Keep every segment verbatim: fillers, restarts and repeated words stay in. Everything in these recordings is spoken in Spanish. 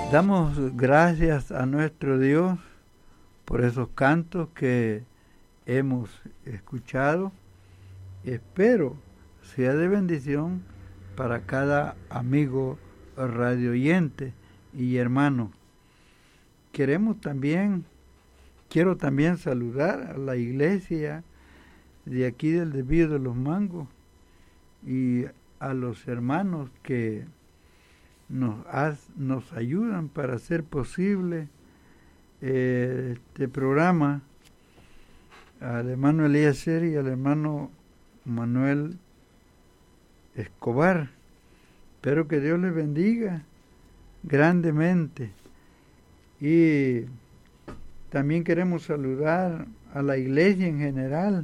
Damos gracias a nuestro Dios por esos cantos que hemos escuchado. Espero sea de bendición para cada amigo radio oyente y hermano. Queremos también, quiero también saludar a la iglesia de aquí del Desvío de los Mangos y a los hermanos que nos, haz, nos ayudan para hacer posible eh, este programa, al hermano Eliezer y al hermano Manuel Escobar. Espero que Dios les bendiga grandemente. Y también queremos saludar a la iglesia en general.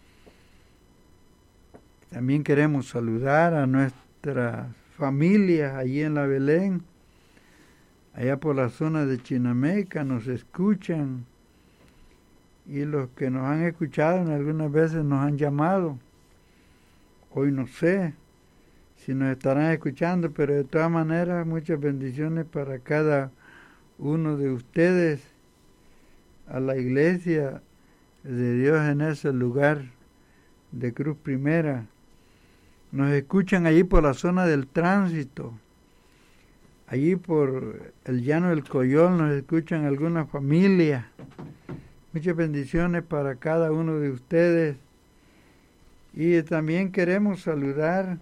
También queremos saludar a nuestras familias allí en la Belén, allá por la zona de Chinameca, nos escuchan. Y los que nos han escuchado en algunas veces nos han llamado. Hoy no sé si nos estarán escuchando, pero de todas maneras muchas bendiciones para cada uno de ustedes, a la iglesia de Dios en ese lugar de Cruz Primera. Nos escuchan allí por la zona del tránsito, allí por el llano del Coyol nos escuchan algunas familias. Muchas bendiciones para cada uno de ustedes. Y también queremos saludar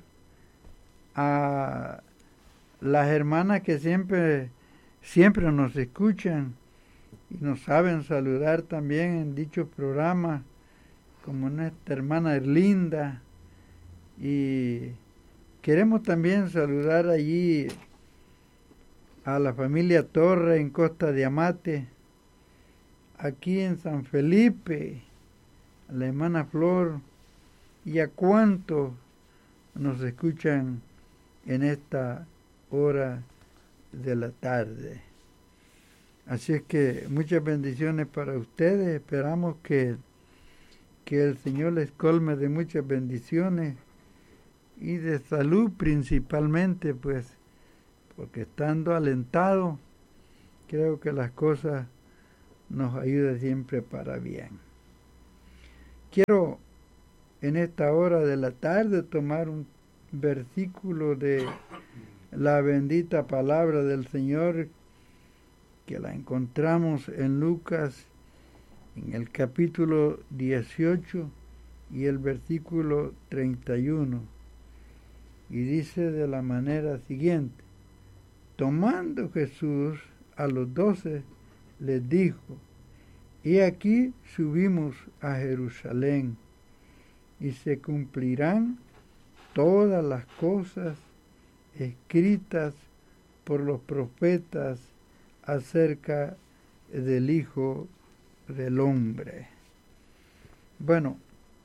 a las hermanas que siempre, siempre nos escuchan y nos saben saludar también en dichos programas, como nuestra hermana Erlinda. Y queremos también saludar allí a la familia Torre en Costa de Amate, aquí en San Felipe, a la hermana Flor, y a cuantos nos escuchan en esta hora de la tarde. Así es que muchas bendiciones para ustedes. Esperamos que, que el Señor les colme de muchas bendiciones y de salud principalmente, pues, porque estando alentado, creo que las cosas nos ayudan siempre para bien. Quiero en esta hora de la tarde tomar un versículo de la bendita palabra del Señor, que la encontramos en Lucas, en el capítulo dieciocho y el versículo treinta y uno. Y dice de la manera siguiente: tomando Jesús a los doce, les dijo: he aquí subimos a Jerusalén, y se cumplirán todas las cosas escritas por los profetas acerca del Hijo del Hombre. Bueno,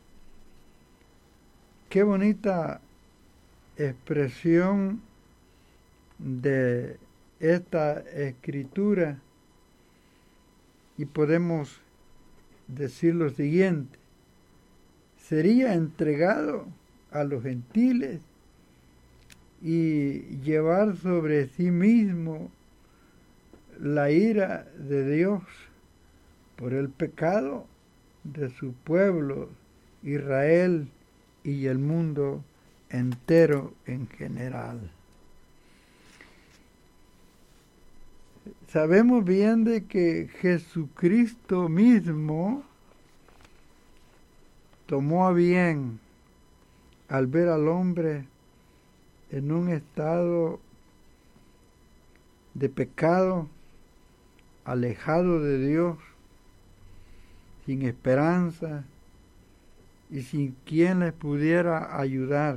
qué bonita expresión de esta escritura, y podemos decir lo siguiente: sería entregado a los gentiles y llevar sobre sí mismo la ira de Dios por el pecado de su pueblo Israel y el mundo entero en general. Sabemos bien de que Jesucristo mismo tomó a bien al ver al hombre en un estado de pecado, alejado de Dios, sin esperanza y sin quien les pudiera ayudar.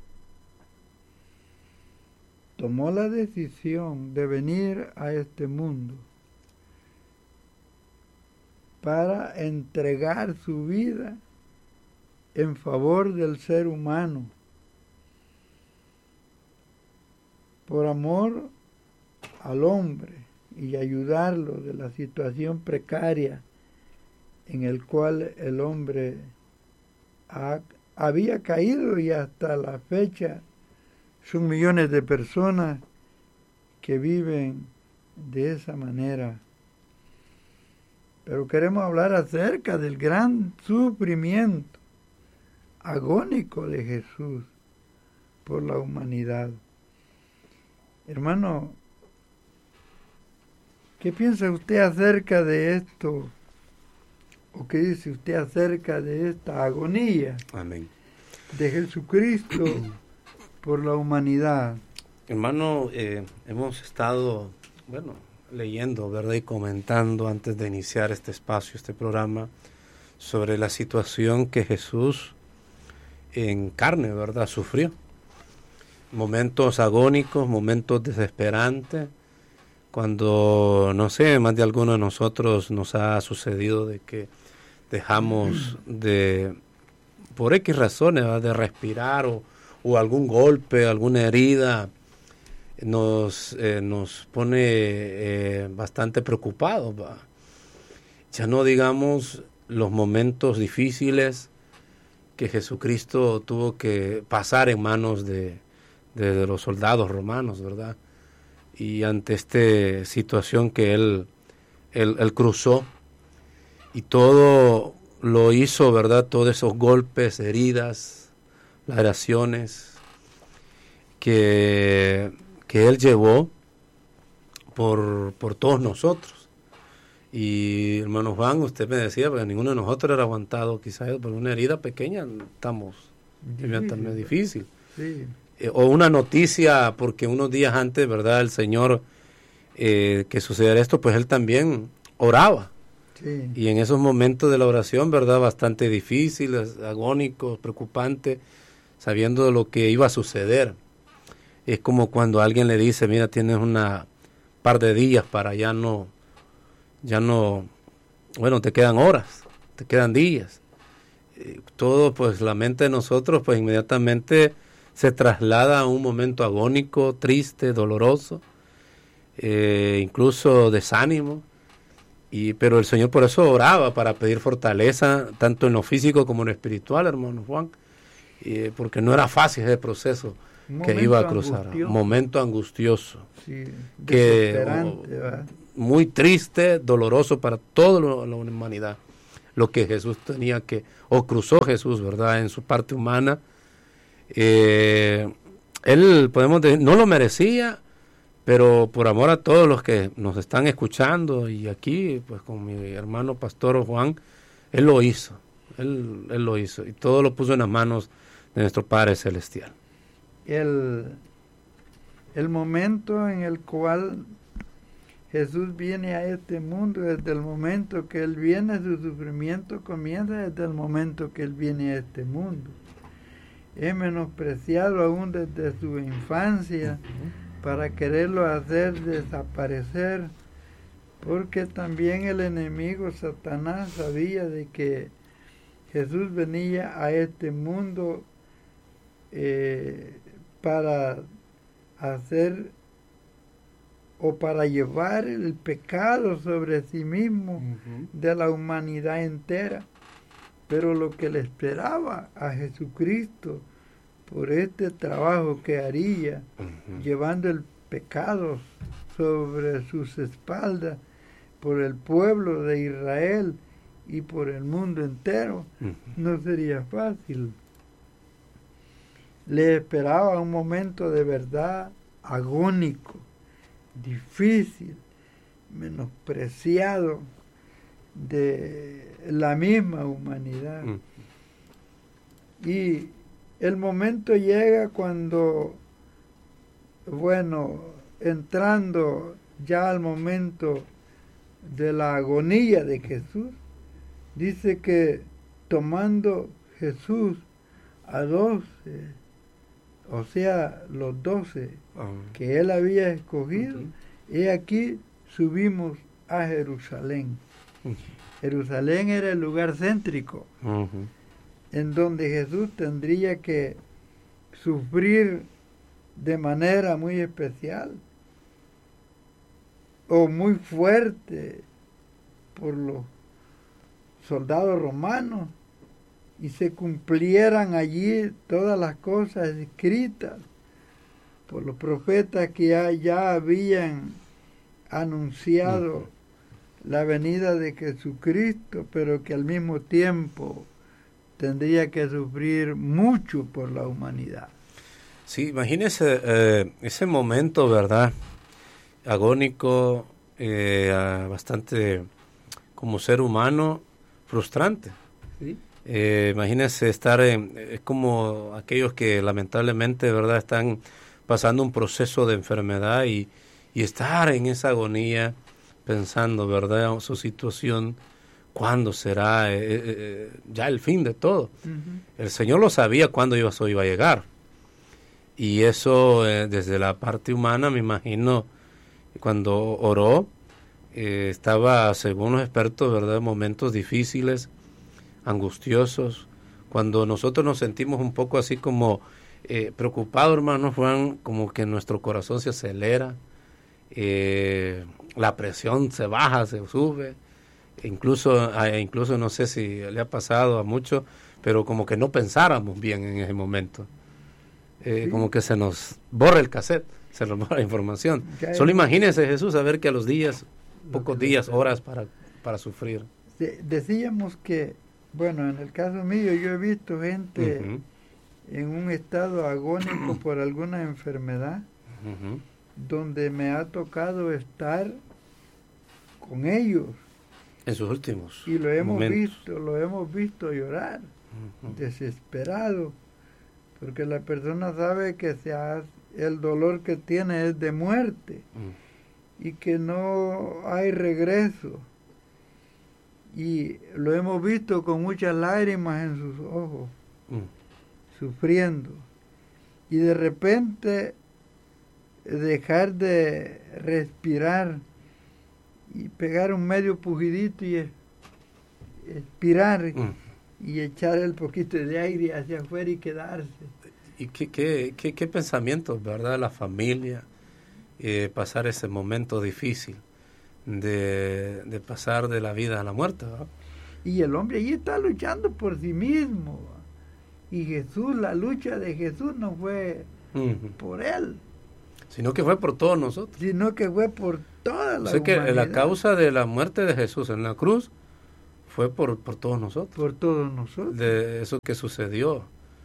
Tomó la decisión de venir a este mundo para entregar su vida en favor del ser humano, por amor al hombre y ayudarlo de la situación precaria en el cual el hombre ha, había caído, y hasta la fecha son millones de personas que viven de esa manera. Pero queremos hablar acerca del gran sufrimiento agónico de Jesús por la humanidad. Hermano, ¿qué piensa usted acerca de esto? ¿O qué dice usted acerca de esta agonía Amén. de Jesucristo por la humanidad? Hermano, eh, hemos estado, bueno, leyendo, ¿verdad? Y comentando antes de iniciar este espacio, este programa, sobre la situación que Jesús en carne, ¿verdad? Sufrió. Momentos agónicos, momentos desesperantes, cuando, no sé, más de alguno de nosotros nos ha sucedido de que dejamos de, por X razones, ¿verdad? De respirar o, o algún golpe, alguna herida, nos, eh, nos pone eh, bastante preocupados, ¿va? Ya no digamos los momentos difíciles que Jesucristo tuvo que pasar en manos de, de, de los soldados romanos, ¿verdad? Y ante esta situación que él, él, él cruzó, y todo lo hizo, ¿verdad? Todos esos golpes, heridas, laceraciones que, que él llevó por, por todos nosotros. Y hermano Juan, usted me decía, porque ninguno de nosotros era aguantado, quizás por una herida pequeña, estamos inmediatamente difícil. Sí. Eh, o una noticia, porque unos días antes, ¿verdad? El Señor, eh, que sucediera esto, pues él también oraba. Sí. Y en esos momentos de la oración, ¿verdad? Bastante difíciles, agónicos, preocupantes, sabiendo de lo que iba a suceder. Es como cuando alguien le dice, mira, tienes una par de días para ya no, ya no, bueno, te quedan horas, te quedan días. Eh, todo, pues la mente de nosotros, pues inmediatamente se traslada a un momento agónico, triste, doloroso, eh, incluso desánimo. Y, pero el Señor por eso oraba, para pedir fortaleza, tanto en lo físico como en lo espiritual, hermano Juan, eh, porque no era fácil ese proceso que iba a cruzar. Angustioso. Momento angustioso. Sí, que oh, muy triste, doloroso para toda la humanidad. Lo que Jesús tenía que, o cruzó Jesús, ¿verdad? En su parte humana. Eh, él, podemos decir, no lo merecía, pero por amor a todos los que nos están escuchando, y aquí, pues con mi hermano pastor Juan, él lo hizo, él, él lo hizo, y todo lo puso en las manos de nuestro Padre Celestial. El, el momento en el cual Jesús viene a este mundo, desde el momento que Él viene, su sufrimiento comienza desde el momento que Él viene a este mundo. Es menospreciado aún desde su infancia, para quererlo hacer desaparecer, porque también el enemigo Satanás sabía de que Jesús venía a este mundo eh, para hacer o para llevar el pecado sobre sí mismo, uh-huh, de la humanidad entera. Pero lo que le esperaba a Jesucristo por este trabajo que haría, uh-huh, llevando el pecado sobre sus espaldas por el pueblo de Israel y por el mundo entero, uh-huh, no sería fácil. Le esperaba un momento de verdad agónico, difícil, menospreciado de la misma humanidad. Uh-huh. Y el momento llega cuando, bueno, entrando ya al momento de la agonía de Jesús, dice que tomando Jesús a doce, o sea, los doce uh-huh, que él había escogido, uh-huh, he aquí subimos a Jerusalén. Uh-huh. Jerusalén era el lugar céntrico, uh-huh, en donde Jesús tendría que sufrir de manera muy especial o muy fuerte por los soldados romanos, y se cumplieran allí todas las cosas escritas por los profetas que ya, ya habían anunciado uh-huh. la venida de Jesucristo, pero que al mismo tiempo tendría que sufrir mucho por la humanidad. Sí, imagínese eh, ese momento, ¿verdad? Agónico, eh, bastante como ser humano, frustrante. ¿Sí? Eh, imagínese estar en, es como aquellos que lamentablemente, ¿verdad?, están pasando un proceso de enfermedad y, y estar en esa agonía pensando, ¿verdad?, su situación, cuándo será eh, eh, ya el fin de todo. Uh-huh. El Señor lo sabía cuándo eso iba a llegar. Y eso eh, desde la parte humana, me imagino, cuando oró, eh, estaba, según los expertos, ¿verdad?, en momentos difíciles, angustiosos, cuando nosotros nos sentimos un poco así como eh, preocupados, hermano Juan, como que nuestro corazón se acelera, eh, la presión se baja, se sube, incluso, eh, incluso no sé si le ha pasado a muchos, pero como que no pensáramos bien en ese momento. Eh, sí. Como que se nos borra el cassette, se nos borra la información. Ya Solo imagínese, Jesús, a ver que a los días, pocos días, horas para, para sufrir. De, decíamos que, bueno, en el caso mío yo he visto gente uh-huh. en un estado agónico por alguna enfermedad, uh-huh. donde me ha tocado estar con ellos. En sus últimos Y lo hemos momentos. visto, lo hemos visto llorar, uh-huh. desesperado. Porque la persona sabe que se ha, el dolor que tiene es de muerte mm. y que no hay regreso. Y lo hemos visto con muchas lágrimas en sus ojos, mm. sufriendo. Y de repente dejar de respirar y pegar un medio pujidito y expirar. Mm. Y echar el poquito de aire hacia afuera y quedarse. ¿Y qué, qué, qué, qué pensamientos, verdad, la familia, eh, pasar ese momento difícil de, de pasar de la vida a la muerte, ¿verdad? Y el hombre ahí está luchando por sí mismo, ¿verdad? Y Jesús, la lucha de Jesús no fue uh-huh. por él, sino que fue por todos nosotros. Sino que fue por toda la o sea humanidad. Que la causa de la muerte de Jesús en la cruz fue por, por todos nosotros. Por todos nosotros. De eso que sucedió.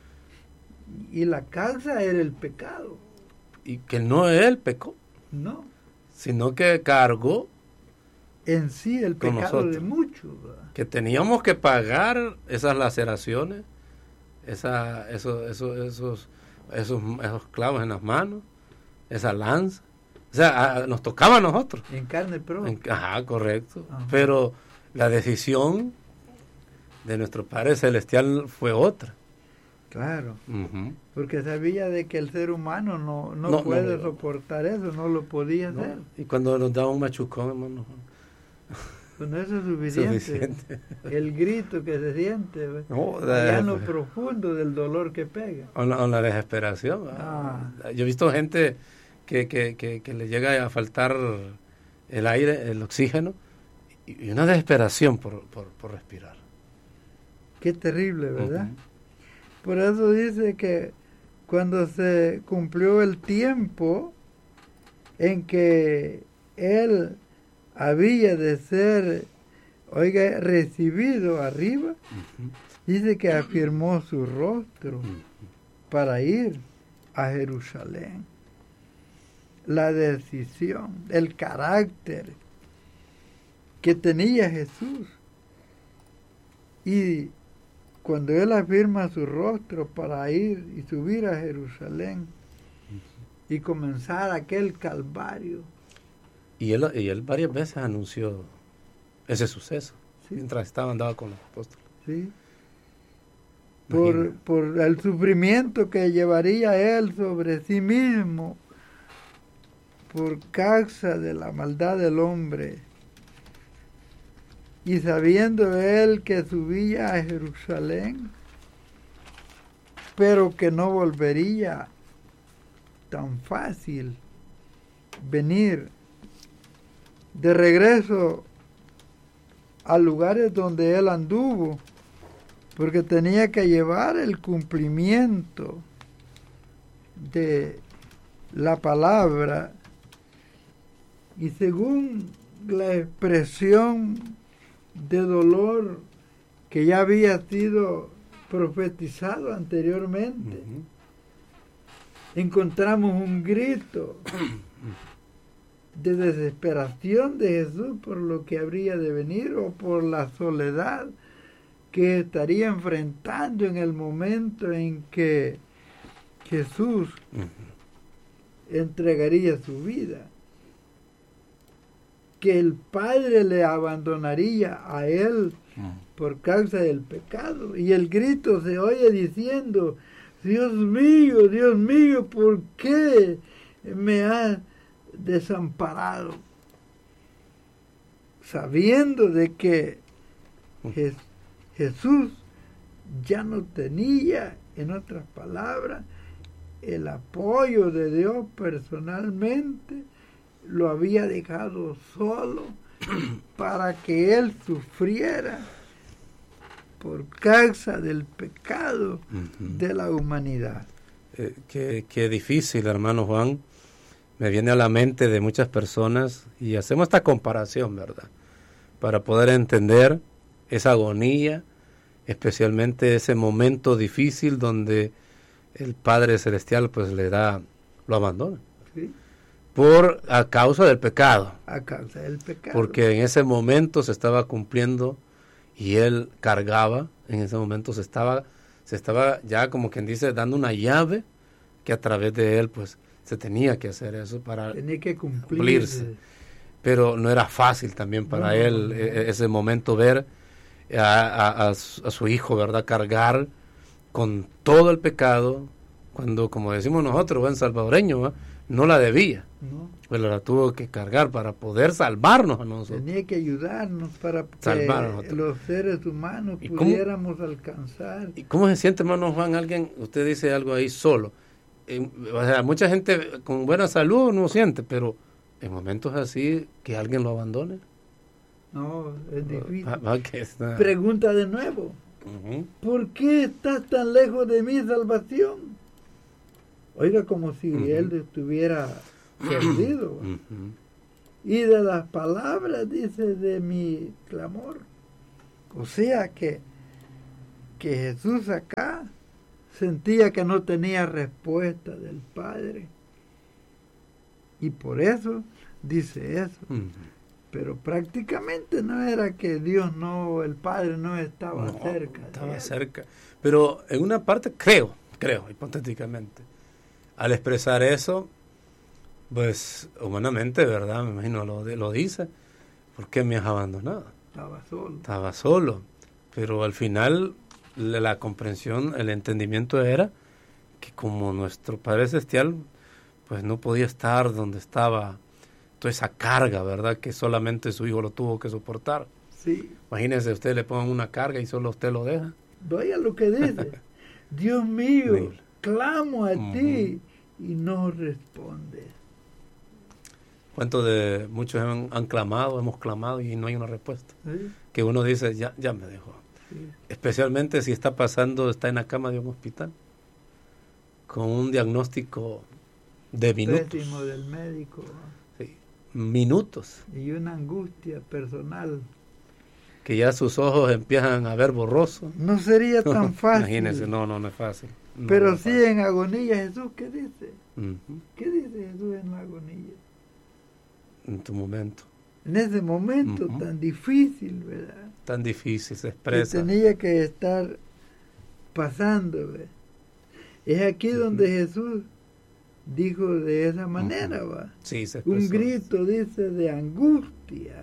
Y la causa era el pecado. Y que no él pecó. No. Sino que cargó en sí el pecado nosotros, de muchos. ¿Verdad? Que teníamos que pagar esas laceraciones, esa, eso, eso, esos, esos, esos clavos en las manos, esa lanza. O sea, a, nos tocaba a nosotros. En carne propia. Ajá, correcto. Ajá. Pero la decisión de nuestro Padre Celestial fue otra. Claro, uh-huh. porque sabía de que el ser humano no, no, no puede no, soportar eso, no lo podía no. hacer. Y cuando nos daba un machucón, hermano. Con eso es suficiente. suficiente. El grito que se siente, no, allá en lo profundo del dolor que pega. O la, o la desesperación. Ah. Yo he visto gente que, que, que, que le llega a faltar el aire, el oxígeno, y una desesperación por, por, por respirar. Qué terrible, ¿verdad? Uh-huh. Por eso dice que cuando se cumplió el tiempo en que él había de ser, oiga, recibido arriba, uh-huh. dice que afirmó su rostro uh-huh. para ir a Jerusalén. La decisión, el carácter que tenía Jesús. Y cuando él afirma su rostro para ir y subir a Jerusalén y comenzar aquel calvario. Y él, y él varias veces anunció ese suceso, sí. mientras estaba andaba con los apóstoles. Sí. Por, por el sufrimiento que llevaría él sobre sí mismo por causa de la maldad del hombre. Y sabiendo él que subía a Jerusalén, pero que no volvería tan fácil venir de regreso a lugares donde él anduvo, porque tenía que llevar el cumplimiento de la palabra Y según la expresión de dolor que ya había sido profetizado anteriormente, uh-huh. encontramos un grito de desesperación de Jesús por lo que habría de venir o por la soledad que estaría enfrentando en el momento en que Jesús uh-huh. entregaría su vida, que el Padre le abandonaría a él uh-huh. por causa del pecado. Y el grito se oye diciendo: Dios mío, Dios mío, ¿por qué me has desamparado? Sabiendo de que Je- Jesús ya no tenía, en otras palabras, el apoyo de Dios personalmente, lo había dejado solo para que él sufriera por causa del pecado uh-huh. de la humanidad. Eh, qué, qué difícil, hermano Juan. Me viene a la mente de muchas personas y hacemos esta comparación, ¿verdad? Para poder entender esa agonía, especialmente ese momento difícil donde el Padre Celestial pues le da, lo abandona. Sí. Por, a causa del pecado. A causa del pecado. Porque en ese momento se estaba cumpliendo y él cargaba, en ese momento se estaba, se estaba ya como quien dice dando una llave que a través de él pues se tenía que hacer eso para tenía que cumplirse. cumplirse. Pero no era fácil también para no, él no, no. ese momento ver a, a, a, su, a su hijo, ¿verdad? Cargar con todo el pecado, cuando, como decimos nosotros, buen salvadoreño, ¿verdad? No la debía, no. pero la tuvo que cargar para poder salvarnos a nosotros. Tenía que ayudarnos para que Salvarnos. los seres humanos ¿Y pudiéramos cómo, alcanzar. ¿Y cómo se siente, hermano Juan, alguien, usted dice algo ahí solo? Eh, o sea, mucha gente con buena salud no siente, pero en momentos así, que alguien lo abandone. No, es difícil. Va, va que está... Pregunta de nuevo. Uh-huh. ¿Por qué estás tan lejos de mi salvación? Oiga, como si uh-huh. él estuviera perdido. Uh-huh. Y de las palabras, dice, de mi clamor. O sea que, que Jesús acá sentía que no tenía respuesta del Padre. Y por eso dice eso. Uh-huh. Pero prácticamente no era que Dios no, el Padre no estaba no, cerca. Estaba cerca. Pero en una parte, creo, creo, hipotéticamente, al expresar eso, pues humanamente, ¿verdad? Me imagino lo, lo dice. ¿Por qué me has abandonado? Estaba solo. Estaba solo. Pero al final la, la comprensión, el entendimiento era que como nuestro Padre Celestial, pues no podía estar donde estaba toda esa carga, ¿verdad? Que solamente su hijo lo tuvo que soportar. Sí. Imagínese, usted le pongan una carga y solo usted lo deja. Oiga lo que dice. Dios mío, clamo a uh-huh. ti y no respondes. ¿Cuántos de muchos han, han clamado, hemos clamado y no hay una respuesta? ¿Sí? Que uno dice, ya, ya me dejó. Sí. Especialmente si está pasando, está en la cama de un hospital, con un diagnóstico de minutos. Pésimo del médico. Sí, minutos. Y una angustia personal. Que ya sus ojos empiezan a ver borroso. No sería tan fácil. Imagínense, no, no, no es fácil. No, Pero no sí fácil. en agonía, Jesús, ¿qué dice? Uh-huh. ¿Qué dice Jesús en la agonía? En tu momento. En ese momento uh-huh. tan difícil, ¿verdad? Tan difícil, se expresa. Que tenía que estar pasando, ¿verdad? Es aquí uh-huh. donde Jesús dijo de esa manera, uh-huh. ¿va? Sí, se expresó. Un grito, dice, de angustia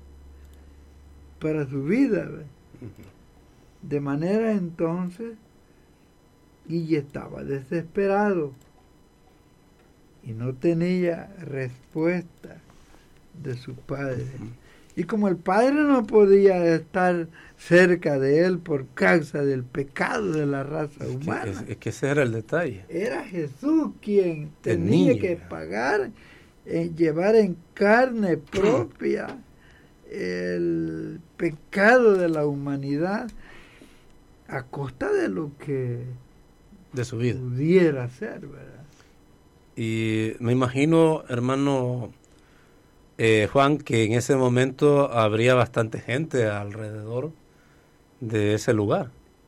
para su vida, ¿verdad? Uh-huh. De manera entonces, y estaba desesperado y no tenía respuesta de su padre. Uh-huh. Y como el padre no podía estar cerca de él por causa del pecado de la raza es humana. Que, es, es que ese era el detalle. Era Jesús quien tenía que pagar, eh, llevar en carne propia el pecado de la humanidad a costa de lo que de su vida pudiera ser, ¿verdad? Y me imagino, hermano, eh, Juan, que en ese momento habría bastante gente alrededor de ese lugar,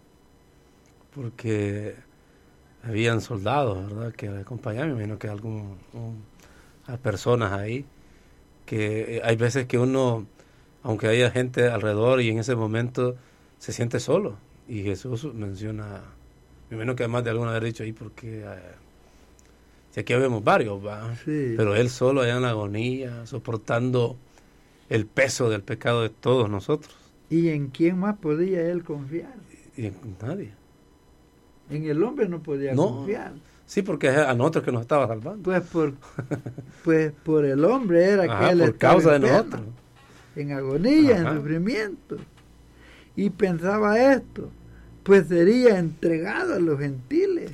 porque habían soldados, ¿verdad?, que acompañaban, me imagino que algún, un, a personas ahí, que eh, hay veces que uno, aunque haya gente alrededor y en ese momento se siente solo, y Jesús menciona, me imagino que además de alguna haber dicho ahí, porque eh, si aquí vemos varios, ¿va? Sí. Pero él solo allá en la agonía, soportando el peso del pecado de todos nosotros. ¿Y en quién más podía él confiar? Y en nadie. En el hombre no podía No, confiar. Sí, porque es a nosotros que nos estaba salvando. Pues por, pues por el hombre era Ajá, que él por estaba causa de enfermo, nosotros. en agonía, Ajá. en sufrimiento. Y pensaba esto, pues sería entregado a los gentiles.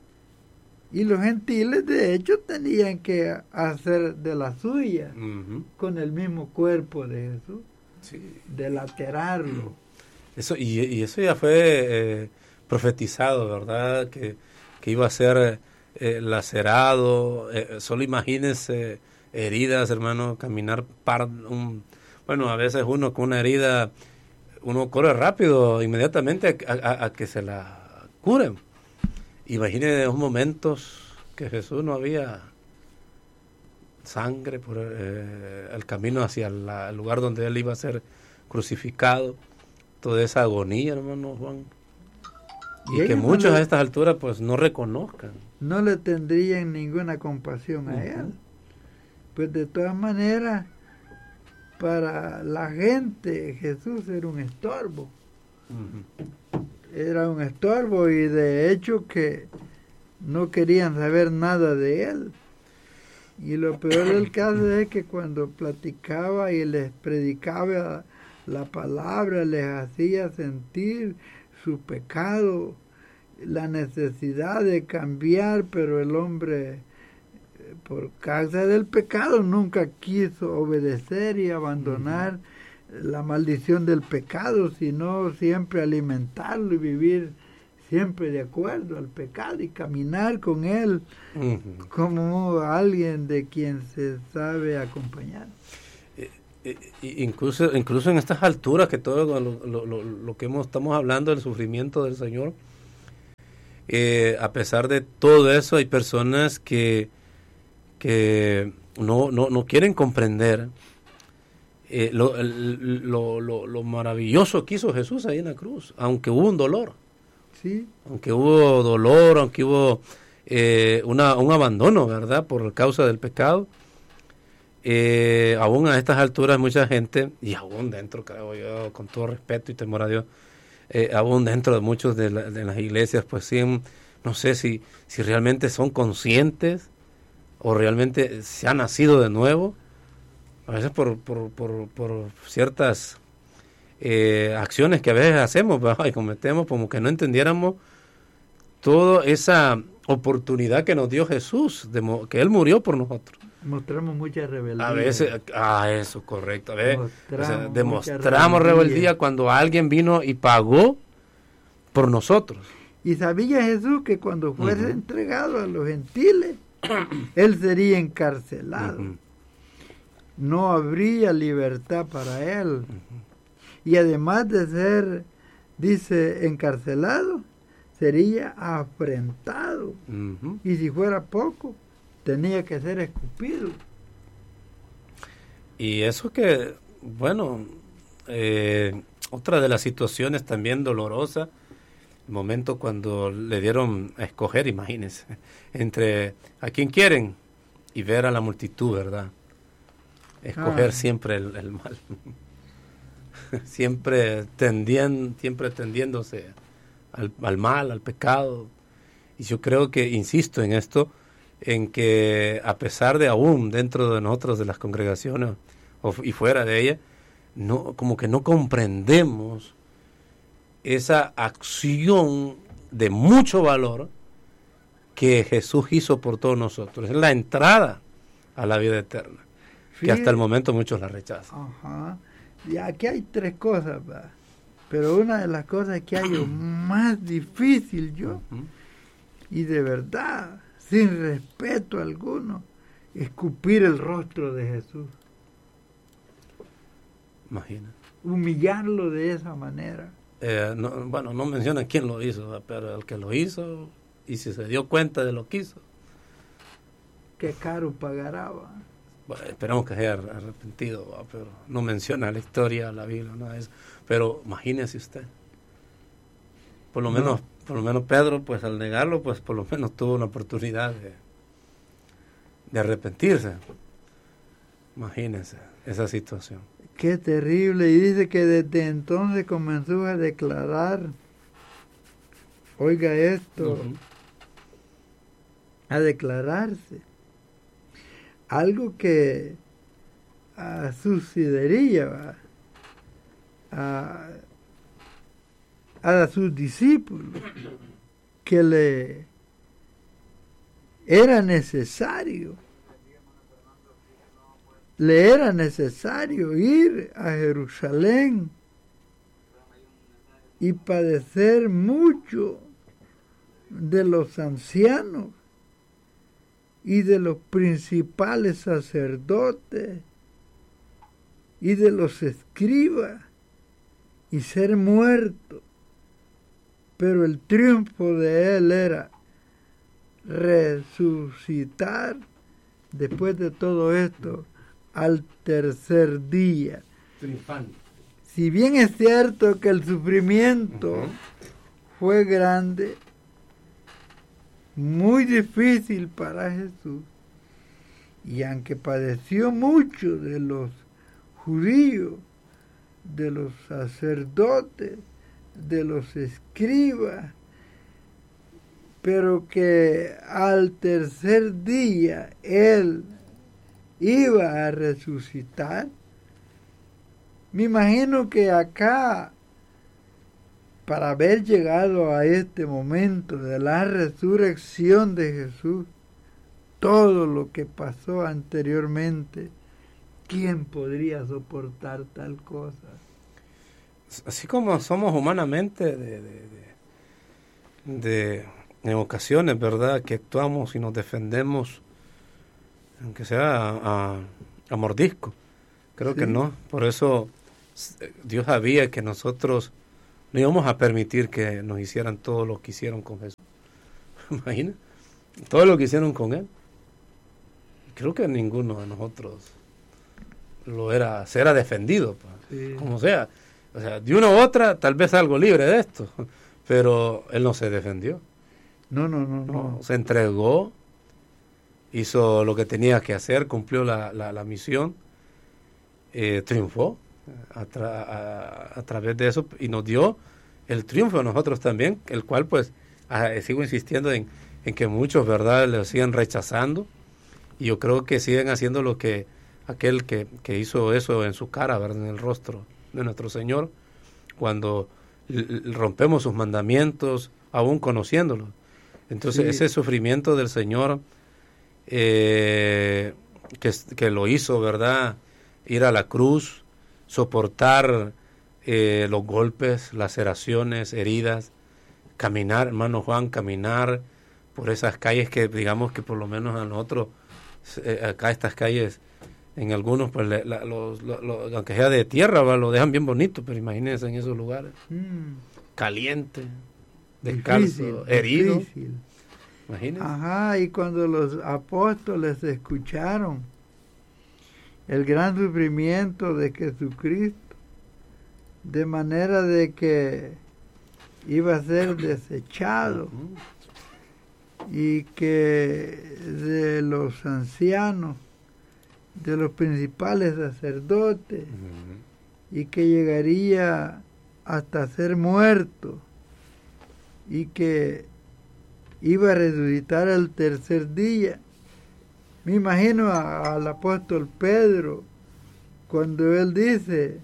Y los gentiles, de hecho, tenían que hacer de la suya, Uh-huh. con el mismo cuerpo de Jesús, Sí. delaterarlo. Eso, y, y eso ya fue eh, profetizado, ¿verdad? Que, que iba a ser eh, lacerado. Eh, solo imagínense heridas, hermano, caminar par, un, bueno, a veces uno con una herida, uno corre rápido inmediatamente a, a, a que se la curen. Imagínense esos momentos que Jesús no había sangre por eh, el camino hacia la, el lugar donde él iba a ser crucificado, toda esa agonía, hermano Juan, y, y que muchos no le, a estas alturas pues no reconozcan, no le tendrían ninguna compasión a uh-huh. él, pues de todas maneras para la gente Jesús era un estorbo, uh-huh. era un estorbo, y de hecho que no querían saber nada de él. Y lo peor del caso es que cuando platicaba y les predicaba la palabra, les hacía sentir su pecado, la necesidad de cambiar, pero el hombre, por causa del pecado, nunca quiso obedecer y abandonar uh-huh. la maldición del pecado, sino siempre alimentarlo y vivir siempre de acuerdo al pecado y caminar con él uh-huh. como alguien de quien se sabe acompañar. Eh, eh, incluso, incluso en estas alturas que todo lo, lo, lo, lo que hemos, estamos hablando del sufrimiento del Señor, eh, a pesar de todo eso hay personas que, que no, no, no quieren comprender eh, lo, lo, lo, lo maravilloso que hizo Jesús ahí en la cruz, aunque hubo un dolor. Sí. Aunque hubo dolor, aunque hubo eh, una, un abandono, ¿verdad?, por causa del pecado, eh, aún a estas alturas mucha gente, y aún dentro, creo yo, con todo respeto y temor a Dios, eh, aún dentro de muchos de, la, de las iglesias, pues sí, no sé si, si realmente son conscientes o realmente se han nacido de nuevo, a veces por, por, por, por ciertas Eh, acciones que a veces hacemos, ¿verdad?, y cometemos, como que no entendiéramos toda esa oportunidad que nos dio Jesús, de mo- que Él murió por nosotros. Mostramos mucha rebeldía. A veces, ah, eso, correcto. A veces, Mostramos, o sea, demostramos rebeldía. rebeldía cuando alguien vino y pagó por nosotros. Y sabía Jesús que cuando fuese uh-huh. entregado a los gentiles, Él sería encarcelado. Uh-huh. No habría libertad para Él. Uh-huh. Y además de ser, dice, encarcelado, sería afrentado. Uh-huh. Y si fuera poco, tenía que ser escupido. Y eso que, bueno, eh, otra de las situaciones también dolorosas, el momento cuando le dieron a escoger, imagínense, entre a quién quieren y ver a la multitud, ¿verdad? Escoger ah. siempre el, el mal. siempre tendiendo, siempre tendiéndose al, al mal, al pecado. Y yo creo que, insisto en esto, en que a pesar de aún dentro de nosotros, de las congregaciones o, y fuera de ellas, no, como que no comprendemos esa acción de mucho valor que Jesús hizo por todos nosotros. Es la entrada a la vida eterna, sí, que hasta el momento muchos la rechazan. Ajá. Y aquí hay tres cosas, ¿verdad? Pero una de las cosas que hay más difícil yo, uh-huh. y de verdad, sin respeto alguno, escupir el rostro de Jesús. Imagina. Humillarlo de esa manera. Eh, no, bueno, no menciona quién lo hizo, pero el que lo hizo, y si se dio cuenta de lo que hizo. Qué caro pagará. ¿Va? Bueno, esperamos que haya arrepentido, ¿va? Pero no menciona la historia, la Biblia, nada de eso. Pero imagínese usted. Por lo no. menos, por lo menos Pedro, pues al negarlo, pues por lo menos tuvo una oportunidad de, de arrepentirse. Imagínense esa situación. Qué terrible. Y dice que desde entonces comenzó a declarar, oiga esto, uh-huh. a declararse. Algo que uh, sucedería a, a sus discípulos, que le era necesario le era necesario ir a Jerusalén y padecer mucho de los ancianos y de los principales sacerdotes y de los escribas y ser muerto. Pero el triunfo de él era resucitar después de todo esto al tercer día. Triunfante. Si bien es cierto que el sufrimiento uh-huh. fue grande, muy difícil para Jesús, y aunque padeció mucho de los judíos, de los sacerdotes, de los escribas, pero que al tercer día él iba a resucitar. Me imagino que acá, para haber llegado a este momento de la resurrección de Jesús, todo lo que pasó anteriormente, ¿quién podría soportar tal cosa? Así como somos humanamente de, de, de, de en ocasiones, ¿verdad?, que actuamos y nos defendemos, aunque sea a, a, a mordisco. Creo sí. que no. Por eso Dios sabía que nosotros no íbamos a permitir que nos hicieran todo lo que hicieron con Jesús. Imagina, todo lo que hicieron con Él. Creo que ninguno de nosotros lo era, se era defendido, sí. como sea. O sea, de una u otra, tal vez algo libre de esto, pero Él no se defendió. No, no, no, no. no se entregó, hizo lo que tenía que hacer, cumplió la, la, la misión, eh, triunfó a, tra a, a través de eso y nos dio el triunfo a nosotros también, el cual pues a, sigo insistiendo en, en que muchos, ¿verdad?, lo siguen rechazando, y yo creo que siguen haciendo lo que aquel que, que hizo eso en su cara, ¿verdad?, en el rostro de nuestro Señor, cuando rompemos sus mandamientos, aún conociéndolo. Entonces, sí. ese sufrimiento del Señor eh, que, que lo hizo, ¿verdad?, ir a la cruz, soportar eh, los golpes, laceraciones, heridas, caminar, hermano Juan, caminar por esas calles que, digamos que por lo menos a nosotros, eh, acá estas calles, en algunos, pues, le, la, los, los, los, aunque sea de tierra, ¿va?, lo dejan bien bonito, pero imagínense en esos lugares. Mm. Caliente, descalzo, difícil, herido. Difícil. Imagínense. Ajá, y cuando los apóstoles escucharon el gran sufrimiento de Jesucristo, de manera de que iba a ser desechado, uh-huh. y que de los ancianos, de los principales sacerdotes, uh-huh. y que llegaría hasta ser muerto, y que iba a resucitar al tercer día. Me imagino a, al apóstol Pedro, cuando él dice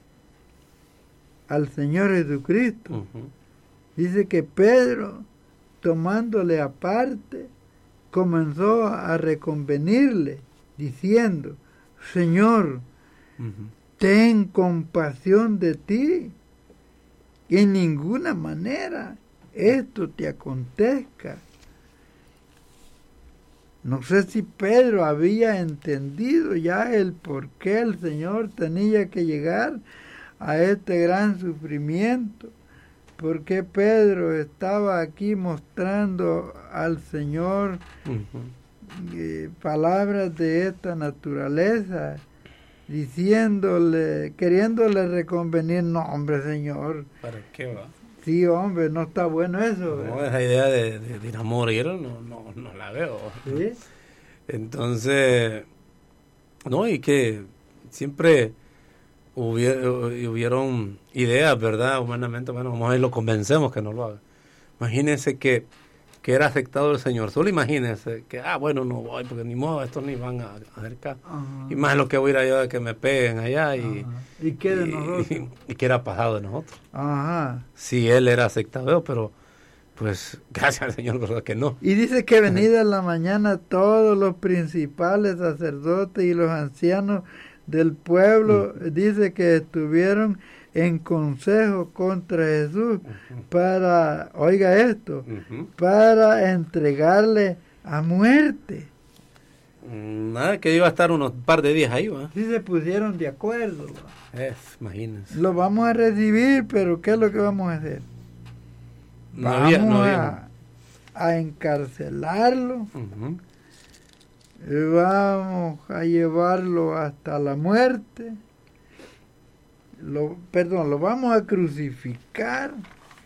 al Señor Jesucristo, uh-huh. dice que Pedro, tomándole aparte, comenzó a reconvenirle, diciendo: Señor, uh-huh. ten compasión de ti, que en ninguna manera esto te acontezca. No sé si Pedro había entendido ya el por qué el Señor tenía que llegar a este gran sufrimiento, por qué Pedro estaba aquí mostrando al Señor uh-huh. eh, palabras de esta naturaleza, diciéndole, queriéndole reconvenir. No, hombre, Señor. ¿Para qué va? Sí, hombre, no está bueno eso. No, ¿verdad? Esa idea de, de, de ir a morir no, no, no la veo. ¿Sí? Entonces, no, y que siempre hubieron, hubieron ideas, ¿verdad? Humanamente, bueno, vamos a ver, lo convencemos que no lo haga. Imagínense que, que era aceptado el Señor. Solo imagínense que, ah, bueno, no voy, porque ni modo, estos ni van a acercar. Uh-huh. Y más lo que voy a ir allá de que me peguen allá. Y, uh-huh. ¿Y qué de nosotros? Y, y que era pasado de nosotros. Ajá. Uh-huh. Sí, él era aceptado, pero pues gracias al Señor, verdad que no. Y dice que venida en la mañana todos los principales sacerdotes y los ancianos del pueblo, uh-huh. dice que estuvieron en consejo contra Jesús uh-huh. para, oiga esto, uh-huh. para entregarle a muerte. Nada, que iba a estar unos par de días ahí, ¿va? Sí se pusieron de acuerdo. Es, imagínense. Lo vamos a recibir, pero ¿qué es lo que vamos a hacer? No vamos había, no había. a, a encarcelarlo, uh-huh. vamos a llevarlo hasta la muerte. Lo, perdón, lo vamos a crucificar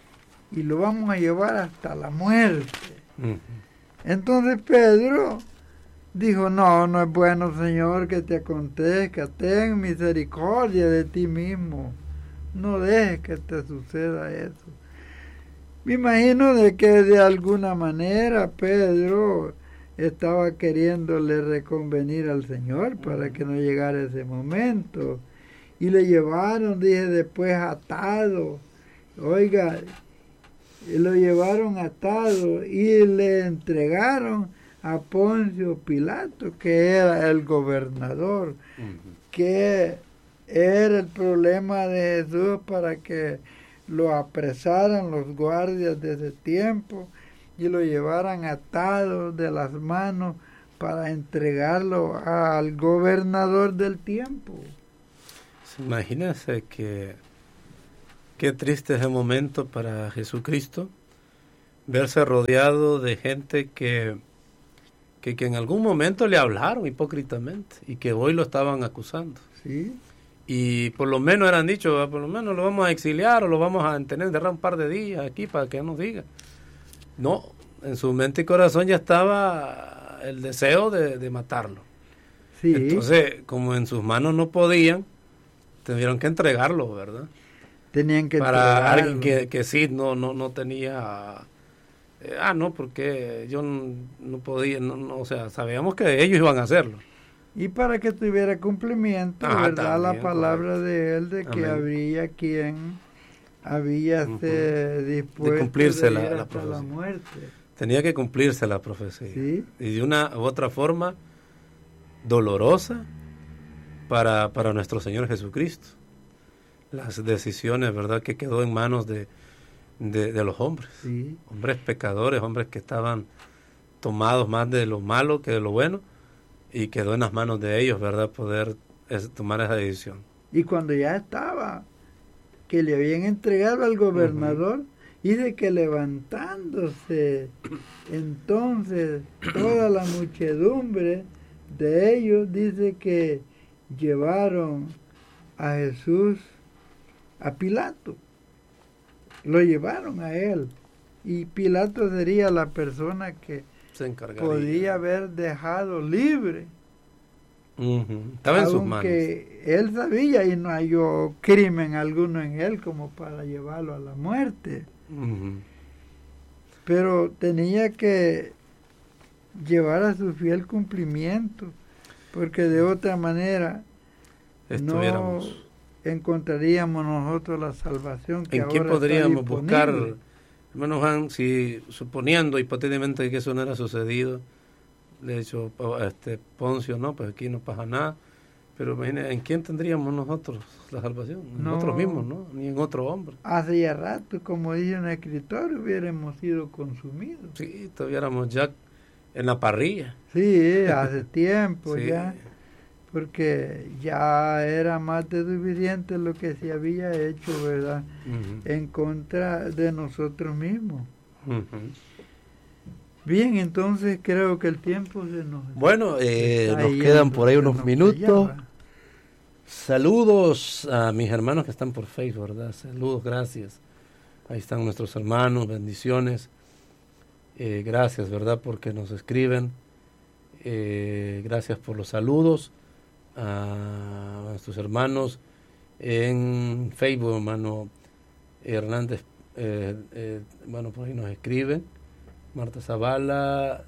y lo vamos a llevar hasta la muerte. Uh-huh. Entonces Pedro dijo, no, no es bueno, Señor, que te acontezca, ten misericordia de ti mismo, no dejes que te suceda eso. Me imagino de que de alguna manera Pedro estaba queriéndole reconvenir al Señor para que no llegara ese momento. Y le llevaron, dije, después atado. Oiga, lo llevaron atado y le entregaron a Poncio Pilato, que era el gobernador, uh-huh. que era el problema de Jesús para que lo apresaran los guardias de ese tiempo y lo llevaran atado de las manos para entregarlo al gobernador del tiempo. Imagínense que qué triste es el momento para Jesucristo verse rodeado de gente que, que, que en algún momento le hablaron hipócritamente y que hoy lo estaban acusando. Sí. Y por lo menos eran dicho, por lo menos lo vamos a exiliar o lo vamos a tener enterrado un par de días aquí para que nos diga. No, en su mente y corazón ya estaba el deseo de, de matarlo. Sí. Entonces, como en sus manos no podían, tuvieron que entregarlo, ¿verdad? Tenían que para entregarlo. alguien que, que sí no no no tenía eh, ah no porque yo no, no podía no, no, o sea, sabíamos que ellos iban a hacerlo. Y para que tuviera cumplimiento, ah, ¿verdad? También, la palabra correcto. De él de que Amén. Habría quien había uh-huh. se dispuesto de cumplirse de la, ir la, hasta la muerte. Tenía que cumplirse la profecía. ¿Sí? Y de una u otra forma dolorosa para, para nuestro Señor Jesucristo. Las decisiones, ¿verdad?, que quedó en manos de, de, de los hombres. Sí. Hombres pecadores, hombres que estaban tomados más de lo malo que de lo bueno, y quedó en las manos de ellos, ¿verdad?, poder es, tomar esa decisión. Y cuando ya estaba, que le habían entregado al gobernador, uh-huh. y de que levantándose, entonces toda la muchedumbre de ellos, dice que llevaron a Jesús a Pilato, lo llevaron a él, y Pilato sería la persona que se encargaría. Podía haber dejado libre. Uh-huh. Estaba en sus manos. Aunque él sabía y no halló crimen alguno en él como para llevarlo a la muerte. Uh-huh. Pero tenía que llevar a su fiel cumplimiento, porque de otra manera no encontraríamos nosotros la salvación que ¿En ahora quién podríamos está buscar, hermano Juan, si suponiendo hipotéticamente que eso no era sucedido, de hecho, este Poncio, no, pues aquí no pasa nada, pero imagínate, ¿en quién tendríamos nosotros la salvación? En no, nosotros mismos, ¿no? Ni en otro hombre. Hace ya rato, como dice un escritor, hubiéramos sido consumidos. Sí, estuviéramos ya en la parrilla. Sí, hace tiempo Sí. ya, porque ya era más de suficiente lo que se había hecho, ¿verdad? Uh-huh. En contra de nosotros mismos. Uh-huh. Bien, entonces creo que el tiempo se nos... Bueno, eh, está nos yendo, quedan por ahí se unos nos minutos. fallaba. Saludos a mis hermanos que están por Facebook, ¿verdad? Saludos, gracias. Ahí están nuestros hermanos, bendiciones. Eh, gracias, ¿verdad? Porque nos escriben. Eh, gracias por los saludos a nuestros hermanos en Facebook, hermano Hernández. Eh, eh, bueno, por ahí nos escriben. Marta Zavala,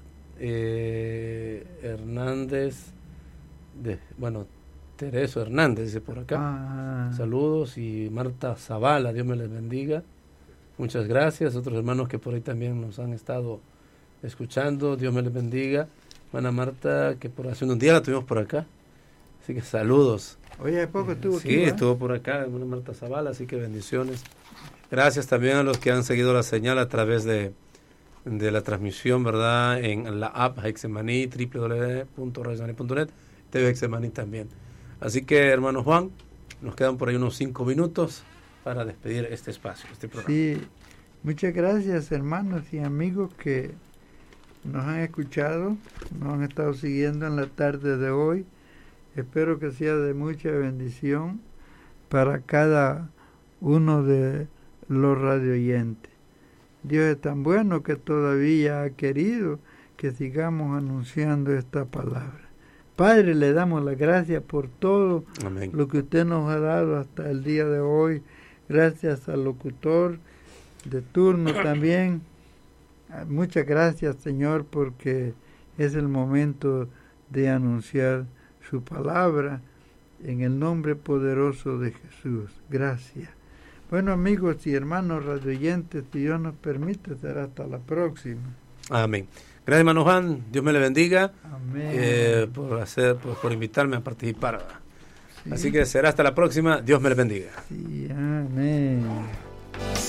eh, Hernández, de, bueno, Tereso Hernández, dice por acá. Ah. Saludos, y Marta Zavala, Dios me les bendiga. Muchas gracias. Otros hermanos que por ahí también nos han estado escuchando, Dios me les bendiga. Hermana Marta, que por hace unos días la tuvimos por acá. Así que saludos. Oye, ¿hace poco estuvo sí, aquí? Sí, ¿eh? estuvo por acá, hermana Marta Zavala, así que bendiciones. Gracias también a los que han seguido la señal a través de, de la transmisión, ¿verdad? En la app Hexemaní, doble u doble u doble u punto radio hexemaní punto net, T V Hexemaní también. Así que, hermano Juan, nos quedan por ahí unos cinco minutos para despedir este espacio, este programa. Sí, muchas gracias, hermanos y amigos que nos han escuchado, nos han estado siguiendo en la tarde de hoy. Espero que sea de mucha bendición para cada uno de los radioyentes. Dios es tan bueno que todavía ha querido que sigamos anunciando esta palabra. Padre, le damos las gracias por todo Amén. Lo que usted nos ha dado hasta el día de hoy. Gracias al locutor de turno también. Muchas gracias, Señor, porque es el momento de anunciar su palabra en el nombre poderoso de Jesús. Gracias. Bueno, amigos y hermanos radioyentes, si Dios nos permite, será hasta la próxima. Amén. Gracias, hermano Juan. Dios me le bendiga. Amén. Eh, por hacer, por, por invitarme a participar. Sí. Así que será hasta la próxima. Dios me le bendiga. Sí, amén.